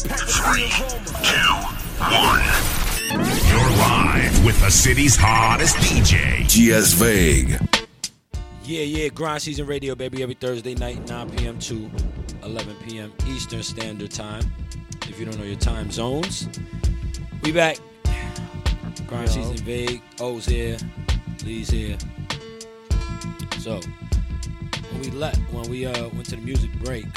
3, 2, 1. You're live with the city's hottest DJ, GS Vague. Yeah, Grind Season Radio, baby, every Thursday night, 9 p.m. to 11 p.m. Eastern Standard Time. If you don't know your time zones, we back. Grind Season Vague, O's here, Lee's here. So, when we went to the music break,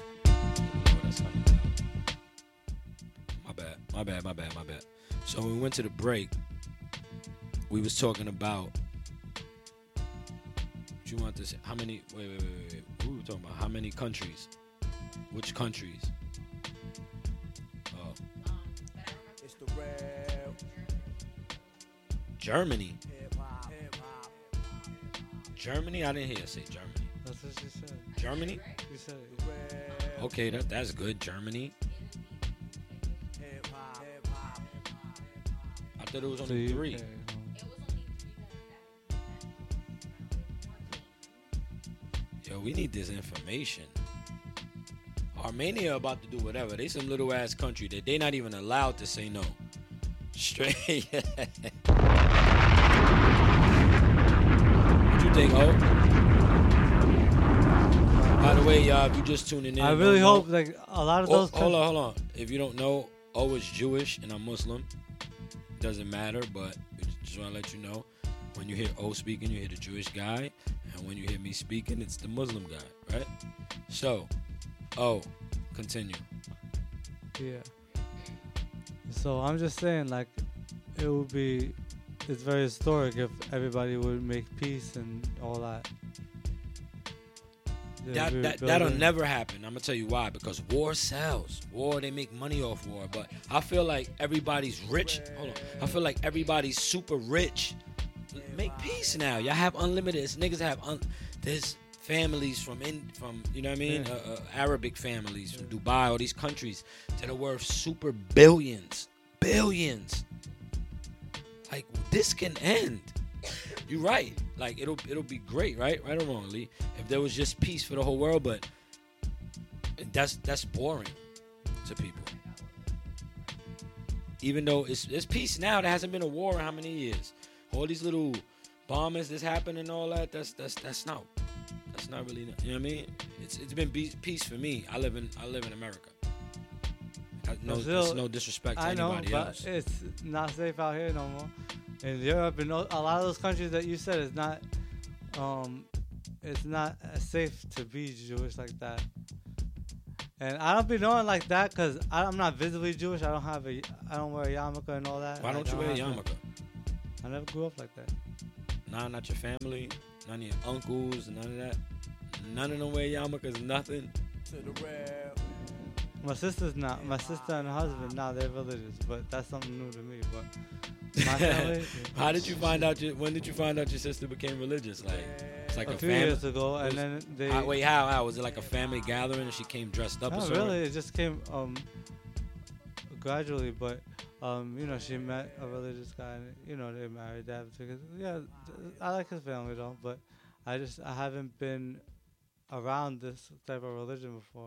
my bad. So when we went to the break, we was talking about, what you want to say, how many, wait. We were talking about how many countries, which countries? Oh. It's the real Germany. Germany? I didn't hear her say Germany. That's what she said. Germany? She said it. Okay, that's good. Germany. I thought it was only 3. Yo, we need this information. Armenia about to do whatever. They some little ass country that they not even allowed to say no. Straight. What you think, Ho? By the way, y'all, if you just tuning in, I really hope like a lot of those. Hold on. If you don't know, O is Jewish and I'm Muslim. Doesn't matter, but just want to let you know. When you hear O speaking, you hear the Jewish guy, and when you hear me speaking, it's the Muslim guy, right? So, O, continue. Yeah. So I'm just saying, like, it's very historic if everybody would make peace and all that. That'll never happen. I'm gonna tell you why. Because war sells. War, they make money off war. But I feel like everybody's rich. Hold on. I feel like everybody's super rich. Make peace now. Y'all have unlimited. Niggas have there's families from you know what I mean? Arabic families from Dubai, all these countries that are worth super billions. Like, this can end. You're right. Like, it'll be great, right? Right or wrong, Lee? If there was just peace for the whole world, but that's boring to people. Even though it's peace now, there hasn't been a war in how many years? All these little bombings that's happened and all that, that's not really, you know what I mean? It's been peace for me. I live in America. There's no disrespect to anybody else. It's not safe out here no more. In Europe and a lot of those countries that you said, it's not safe to be Jewish like that. And I don't be knowing like that because I'm not visibly Jewish. I don't wear a yarmulke and all that. Why don't you wear a yarmulke? I never grew up like that. Nah, not your family, none of your uncles, none of that. None of them wear yarmulkes, nothing. to the real. My sister's not. My sister and her husband, they're religious, but that's something new to me. But my family. How did you find out? When did you find out your sister became religious? Like, it's like a a few family. years ago, and then they. Wait, how was it like a family gathering and she came dressed up? Not really. It just came gradually, but she met a religious guy, and they married. They have because I like his family though, but I haven't been around this type of religion before.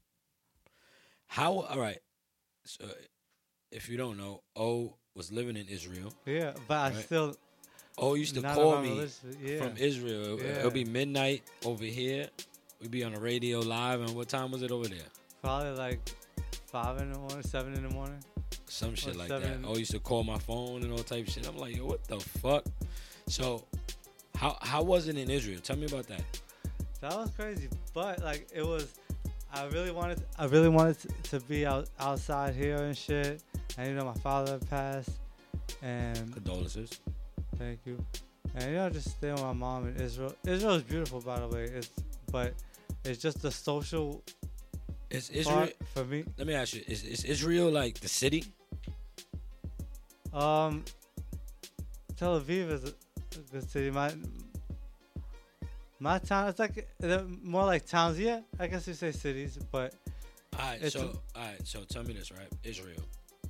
All right. So, if you don't know, O was living in Israel. Yeah, but right? I still. O used to call me from Israel. Yeah. It'll be midnight over here. We'd be on the radio live. And what time was it over there? Probably like 5 in the morning, 7 in the morning. Some shit like that. O used to call my phone and all type of shit. I'm like, yo, what the fuck? So, how was it in Israel? Tell me about that. That was crazy, but like it was. I really wanted to be outside here and shit. And my father had passed. And condolences. Thank you. And just staying with my mom in Israel. Israel is beautiful, by the way. But it's just the social. Is Israel for me? Let me ask you: Is Israel like the city? Tel Aviv is a good city. My town, it's like more like towns. Yeah, I guess you say cities, but. All right, so tell me this, right? Israel.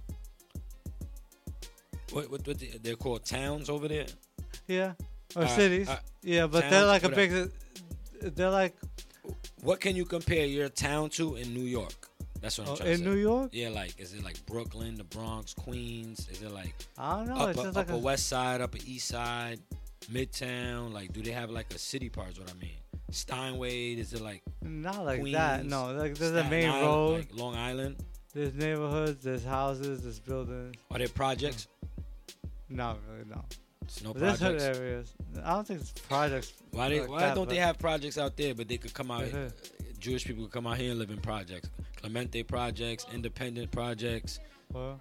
What they're called towns over there? Yeah, or cities. Yeah, but towns, they're like a big. They're like. What can you compare your town to in New York? That's what I'm trying to In say. New York? Yeah, like, is it like Brooklyn, the Bronx, Queens? Is it like I don't know. It's just like upper West Side, upper East Side, Midtown? Like, do they have like a city part? Is what I mean. Steinway? Is it like not like Queens, that. No, like there's a Staten main Island, road. like Long Island? There's neighborhoods. There's houses. There's buildings. Are there projects? Not really. No. It's no But there's hood projects. areas. I don't think it's projects. Why like that, don't they but- have projects out there? But they could come out. Uh-huh. Jewish people could come out here and live in projects. Clemente projects, independent projects. Well,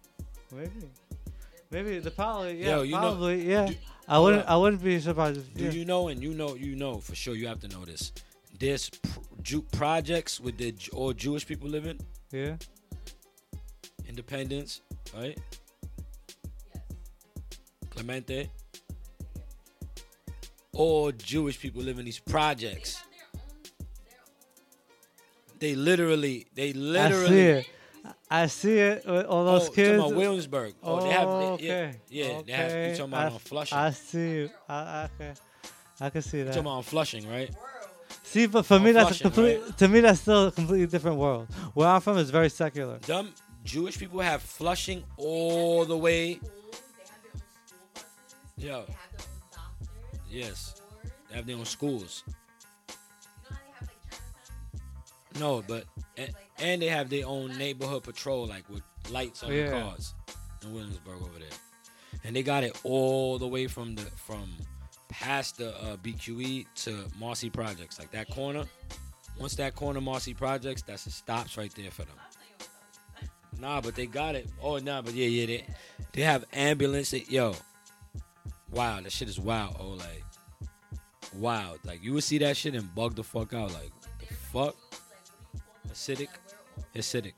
maybe the probably Yo, you know- probably yeah. do- I wouldn't be surprised. If, Do yeah. you know? And you know for sure. You have to know this. There's projects with all Jewish people living. Yeah. Independence, right? Clemente. All Jewish people live in these projects. They literally. I see it with all those Talking kids. about Williamsburg. Oh, they have. Okay. Yeah. They have. You talking about on Flushing? I see you. Okay. I can see You that. talking about on Flushing, right? See, but for me, on that's Flushing, complete. To me, that's still a completely different world. Where I'm from is very secular. Them Jewish people have Flushing all the way. Yo. Yes. They have their own schools. No, but and they have their own neighborhood patrol, like with lights on the cars in Williamsburg over there, and they got it all the way from past the BQE to Marcy Projects, like that corner. Once that corner Marcy Projects, that's it stops right there for them. Nah, but they got it. Oh, nah, but yeah, they have ambulance. Yo, wow, that shit is wild. Oh, like wild. Like you would see that shit and bug the fuck out. Like the fuck. Hasidic.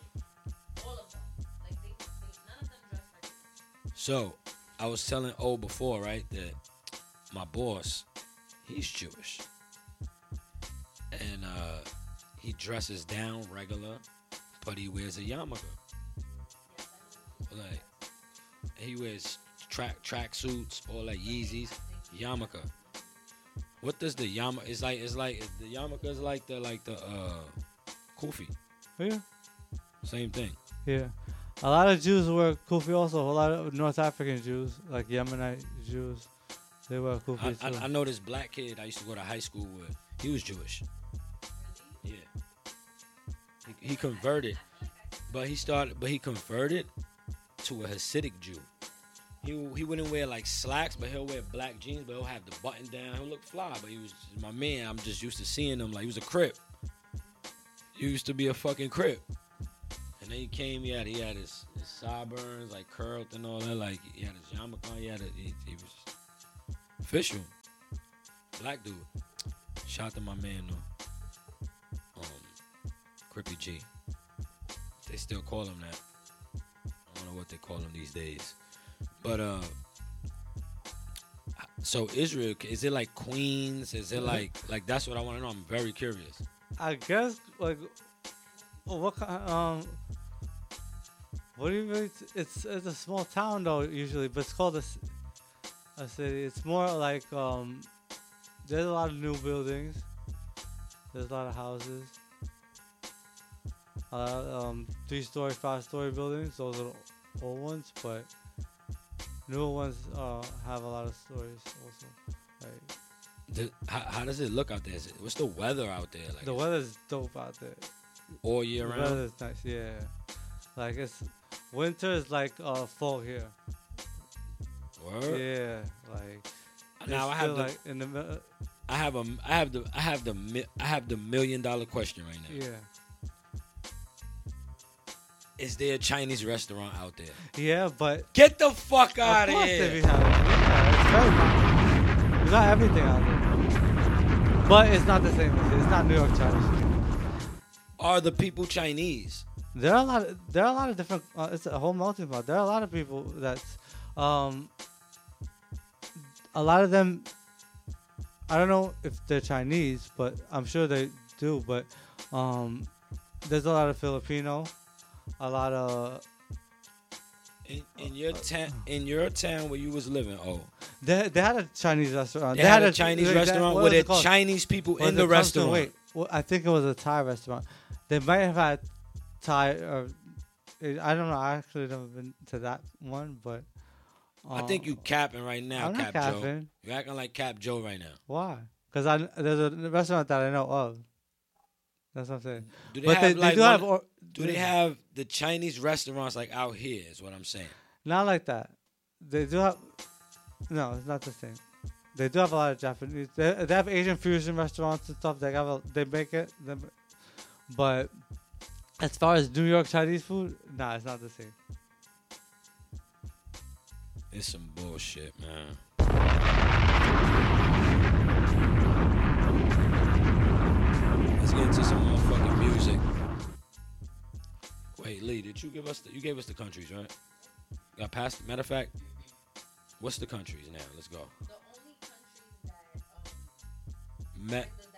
So, I was telling O before, right, that my boss, he's Jewish. And he dresses down regular, but he wears a yarmulke. Like, he wears track suits, all like Yeezys, yarmulke. What does the yarmulke? It's like the yarmulke is like the kufi. Yeah. Same thing. Yeah. A lot of Jews wear kufi also. A lot of North African Jews, like Yemenite Jews, they wear kufi too. I know this black kid I used to go to high school with. He was Jewish. Yeah. He converted, but he converted to a Hasidic Jew. He wouldn't wear like slacks, but he'll wear black jeans, but he'll have the button down. He'll look fly, but he was my man. I'm just used to seeing him like he was a Crip. He used to be a fucking Crip. And then he came, he had his sideburns, like curled and all that. Like he had his yarmulke on. He was official. Black dude. Shout out to my man though. Crippy G. They still call him that. I don't know what they call him these days. But so Israel, is it like Queens? Is it like that's what I want to know? I'm very curious. I guess like what kind what do you really it's a small town though usually, but it's called a city. It's more like there's a lot of new buildings. There's a lot of houses. A lot of 3-story, 5-story buildings. Those are the old ones, but newer ones have a lot of stories also. Like How does it look out there? What's the weather out there? Like the weather's dope out there. all year The round? weather's nice, yeah. Like it's winter is like fall here. Word? Yeah, like Now it's I have still, the like in the middle. I have the $1 million question right now. Yeah, Is there a Chinese restaurant out there? yeah, but Get the fuck out of of course here! if you have it, yeah, it's very popular. You got everything out there, but it's not the same. It's not New York Chinese. Are the people Chinese? There are a lot of different. It's a whole melting pot. There are a lot of people that's, a lot of them. I don't know if they're Chinese, but I'm sure they do. But there's a lot of Filipino, a lot of. In your town where you was living, They had a Chinese restaurant. they had a Chinese restaurant what with was it it called? Chinese people Was in the it Custom? restaurant. Wait, well, I think it was a Thai restaurant. They might have had Thai or I don't know. I actually never been to that one, but I think you capping right now, I'm not Cap Joe. capping. You're acting like Cap Joe right now. Why? Because there's a restaurant that I know of. That's what I'm saying. Do they But have like do one- have do they have the Chinese restaurants like out here? Is what I'm saying. not like that. They do have. No, it's not the same. They do have a lot of Japanese. They have Asian fusion restaurants and stuff. They make it. But as far as New York Chinese food, nah, it's not the same. It's some bullshit, man. Let's get into some motherfucking music. Wait, Lee, did you give us you gave us the countries, right? Got past. Matter of fact, what's the countries now? Let's go. The only countries that Met. the